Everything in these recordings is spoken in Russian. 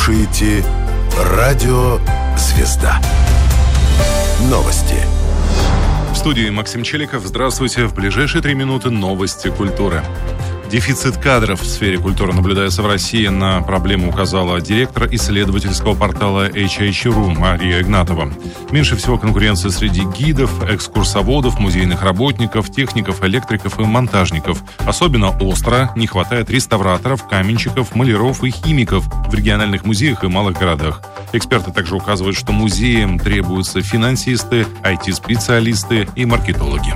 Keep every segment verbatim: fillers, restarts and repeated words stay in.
слушаете Радио «Звезда». Новости. В студии Максим Челиков. Здравствуйте. В ближайшие три минуты новости культуры. Дефицит кадров в сфере культуры наблюдается в России. На проблему указала директор исследовательского портала эйч эйч точка ру Мария Игнатова. Меньше всего конкуренции среди гидов, экскурсоводов, музейных работников, техников, электриков и монтажников. Особенно остро не хватает реставраторов, каменщиков, маляров и химиков в региональных музеях и малых городах. Эксперты также указывают, что музеям требуются финансисты, ай ти-специалисты и маркетологи.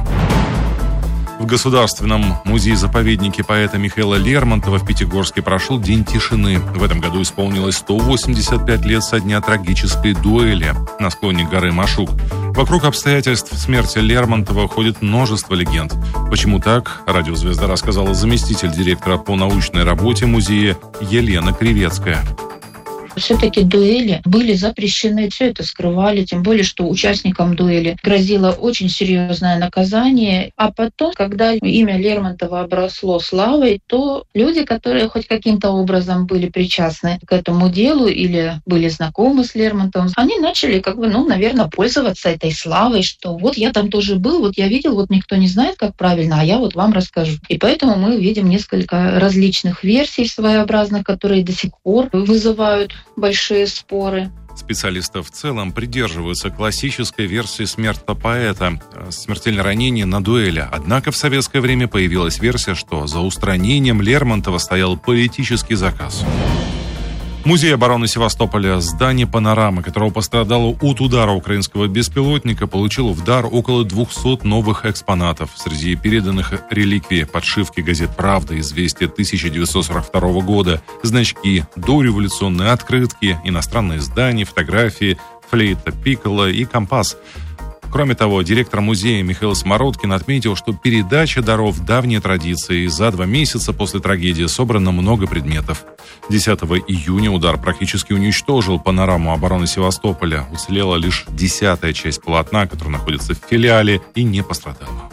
В Государственном музее-заповеднике поэта Михаила Лермонтова в Пятигорске прошел День тишины. В этом году исполнилось сто восемьдесят пять лет со дня трагической дуэли на склоне горы Машук. Вокруг обстоятельств смерти Лермонтова ходит множество легенд. Почему так, «Радио Звезда» рассказала заместитель директора по научной работе музея Елена Кривецкая. Все-таки дуэли были запрещены, все это скрывали, тем более, что участникам дуэли грозило очень серьезное наказание. А потом, когда имя Лермонтова обросло славой, то люди, которые хоть каким-то образом были причастны к этому делу или были знакомы с Лермонтовым, они начали, как бы, ну, наверное, пользоваться этой славой, что вот я там тоже был, вот я видел, вот никто не знает, как правильно, а я вот вам расскажу. И поэтому мы видим несколько различных версий своеобразных, которые до сих пор вызывают большие споры. Специалисты в целом придерживаются классической версии смерти поэта, смертельное ранение на дуэли. Однако в советское время появилась версия, что за устранением Лермонтова стоял политический заказ. Музей обороны Севастополя, здание «Панорама», которого пострадало от удара украинского беспилотника, получило в дар около двухсот новых экспонатов. Среди переданных реликвий подшивки газет «Правда», «Известия» тысяча девятьсот сорок второго года, значки, дореволюционные открытки, иностранные издания, фотографии, флейта, пикколо и компас. Кроме того, директор музея Михаил Смородкин отметил, что передача даров – давняя традиция, и за два месяца после трагедии собрано много предметов. десятого июня удар практически уничтожил «Панораму» обороны Севастополя. Уцелела лишь десятая часть полотна, которая находится в филиале, и не пострадала.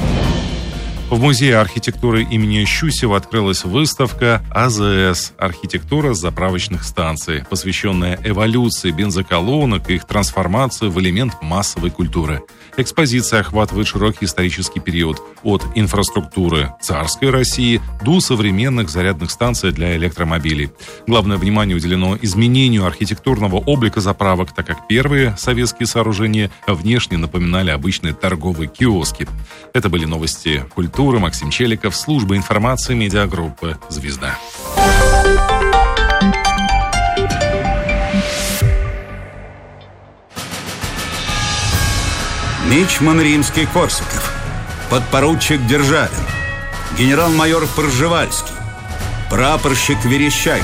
В Музее архитектуры имени Щусева открылась выставка «АЗС. Архитектура заправочных станций», посвященная эволюции бензоколонок и их трансформации в элемент массовой культуры. Экспозиция охватывает широкий исторический период от инфраструктуры царской России до современных зарядных станций для электромобилей. Главное внимание уделено изменению архитектурного облика заправок, так как первые советские сооружения внешне напоминали обычные торговые киоски. Это были новости культуры. Максим Челиков, служба информации медиагруппы «Звезда». Мичман Римский-Корсаков, подпоручик Державин, генерал-майор Пржевальский, прапорщик Верещагин.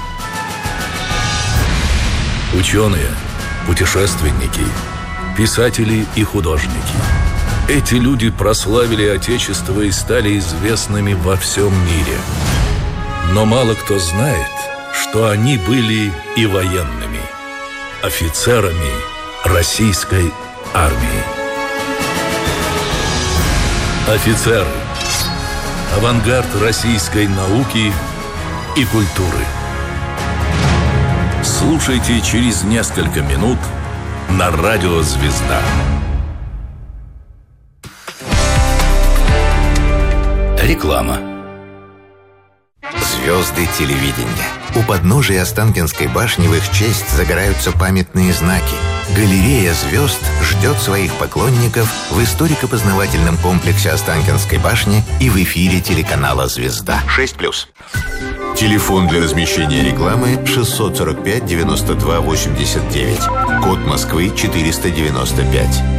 Ученые, путешественники, писатели и художники. Эти люди прославили Отечество и стали известными во всем мире. Но мало кто знает, что они были и военными, офицерами российской армии. Офицеры – авангард российской науки и культуры. Слушайте через несколько минут на Радио «Звезда». Реклама. Звезды телевидения. У подножия Останкинской башни в их честь загораются памятные знаки. Галерея звезд ждет своих поклонников в историко-познавательном комплексе Останкинской башни и в эфире телеканала «Звезда». шесть плюс. Телефон для размещения рекламы шестьсот сорок пять девяносто два восемьдесят девять. Код Москвы четыреста девяносто пять.